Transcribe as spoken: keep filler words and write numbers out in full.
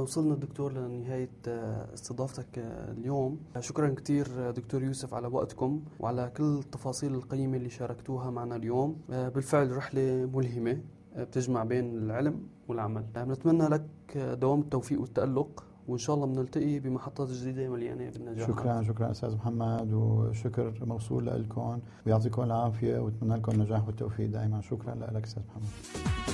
وصلنا دكتور لنهاية استضافتك اليوم. شكرا كتير دكتور يوسف على وقتكم وعلى كل التفاصيل القيمة اللي شاركتوها معنا اليوم. بالفعل رحلة ملهمة بتجمع بين العلم والعمل. بنتمنى لك دوام التوفيق والتألق، وإن شاء الله بنلتقي بمحطات جديدة مليانة بالنجاح. شكرا شكرا أستاذ محمد، وشكر موصول لكم، ويعطيكم العافية واتمنى لكم النجاح والتوفيق دائما. شكرا لك أستاذ محمد.